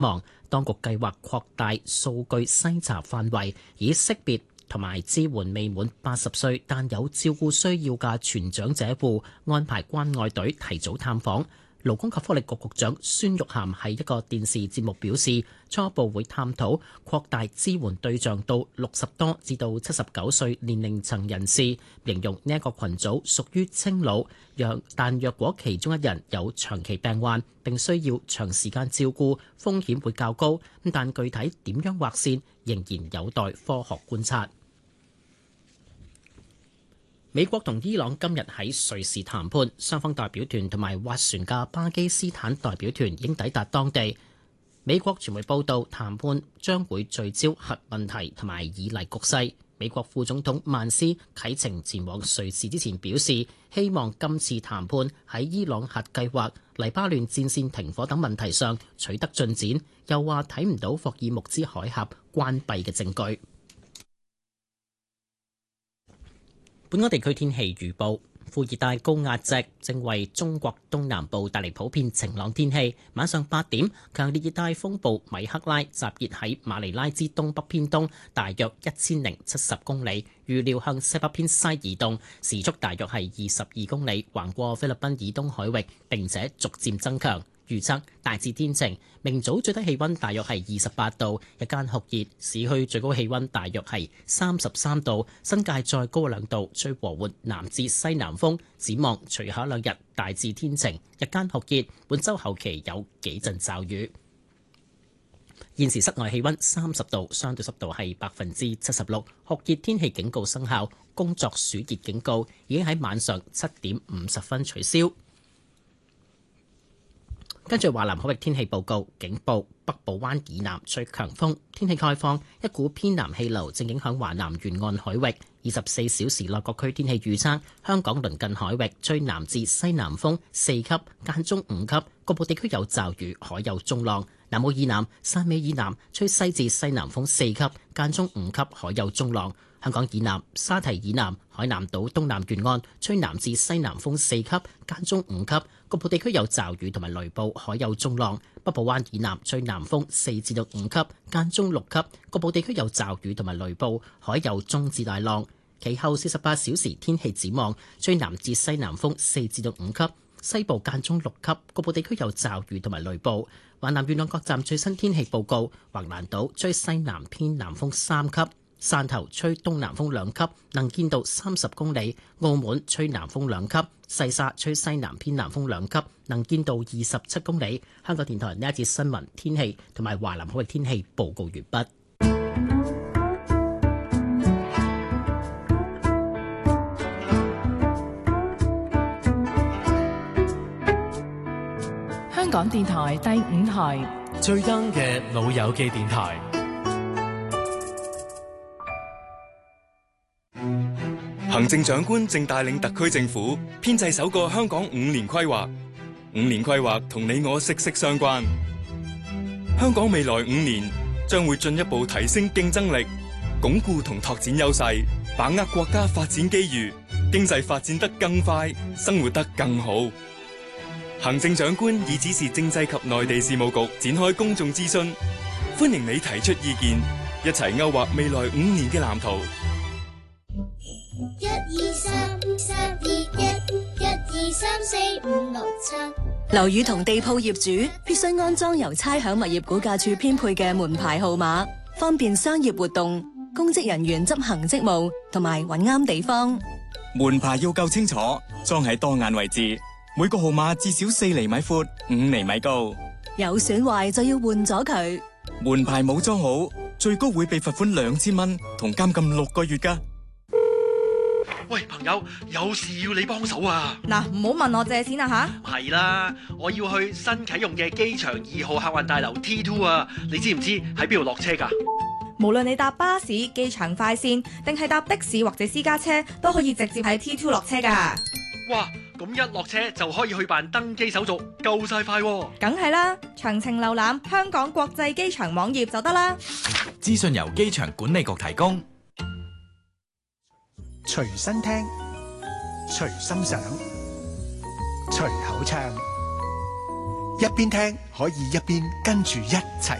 亡。當局計劃擴大數據篩查範圍，以識別同埋支援未滿80歲但有照顧需要嘅全長者戶，安排關愛隊提早探訪。勞工及福利局局長孫玉菡喺一個電視節目表示，初步會探討擴大支援對象到60多至到79歲年齡層人士，形容呢一個群組屬於清老，但若果其中一人有長期病患並需要長時間照顧，風險會較高。但具體點樣劃線仍然有待科學觀察。美國同伊朗今日喺瑞士談判，雙方代表團同埋斡旋嘅巴基斯坦代表團已經抵達當地。美國傳媒報道，談判將會聚焦核問題同埋以黎局勢。美國副總統曼斯啟程前往瑞士之前表示，希望今次談判喺伊朗核計劃、黎巴嫩戰線停火等問題上取得進展，又話睇唔到霍爾木茲海峽關閉嘅證據。本港地區天氣預報，副熱帶高壓脊正為中國東南部帶嚟普遍晴朗天氣。晚上8點，強烈熱帶風暴米克拉集結喺馬尼拉之東北偏東，大約1070公里，預料向西北偏西移動，時速大約係22公里，橫過菲律賓以東海域，並且逐漸增強。預測大致天晴，明早最低氣溫大約係28度，日間酷熱，市區最高氣溫大約係33度，新界再高2度，吹和緩南至西南風。展望隨後2日大致天晴，日間酷熱，本週後期有幾陣驟雨。現時室外氣溫30度，相對濕度係76%，酷熱天氣警告生效，工作暑熱警告已經喺晚上7點50分取消。跟住華南海域天氣報告，警報北部灣以南吹強風，天氣概況，一股偏南氣流正影響華南沿岸海域。24小時內各區天氣預測，香港鄰近海域吹南至西南風4級，間中5級，局部地區有驟雨，海有中浪。南澳以南、汕尾以南吹西至西南風4級，間中5級，海有中浪。香港以南、沙堤以南、海南島東南沿岸吹南至西南風4級，間中5級，局部地區有驟雨同埋雷暴，海有中浪。北部灣以南吹南風4至到5級，間中6級，局部地區有驟雨同埋雷暴，海有中至大浪。其後48小時天氣展望，吹南至西南風4至到5級，西部間中6級，局部地區有驟雨同埋雷暴。華南沿岸各站最新天氣報告：橫瀾島吹西南偏南風3級。汕頭吹東南風2級，能見度30公里；澳門吹南風2級，西沙吹西南偏南風2級，能見度27公里。香港電台呢一節新聞天氣同埋華南海域天氣報告完畢。 香港電台第5台最 young 嘅老友記電台。 行政長官正帶領特區政府編製首個香港5年規劃。5年規劃同你我息息相關。香港未來5年將會進一步提升競爭力，鞏固同拓展優勢，把握國家發展機遇，經濟發展得更快，生活得更好。行政長官已指示政制及內地事務局展開公眾諮詢，歡迎你提出意見，一齊勾畫未來5年嘅藍圖。 1、2、3、3、2、1、1、2、3、4、5、6、7。 樓宇同地鋪業主必須安裝由差餉物業估價署編配嘅門牌號碼，方便商業活動、公職人員執行職務同埋揾啱地方。 門牌要夠清楚，裝喺當眼位置，每個號碼至少4厘米闊、5厘米高。 有損壞就要換咗佢。 門牌冇裝好，最高會被罰款2000蚊同監禁6個月㗎。 喂，朋友，有事要你幫手啊！ 嗱，唔好問我借錢啊吓！ 係啦，我要去新啟用嘅機場2號客運大樓 T2 啊！你知唔知喺邊度落車㗎？ 無論你搭巴士、機場快線，定係搭的士或者私家車，都可以直接喺 T2 落車㗎。 哇！咁一落車就可以去辦登機手續，夠晒快喎！ 梗係啦，詳情瀏覽香港國際機場網頁就得啦。 資訊由機場管理局提供。 隨身聽，隨心想，隨口唱， 一邊聽可以一邊跟住一齊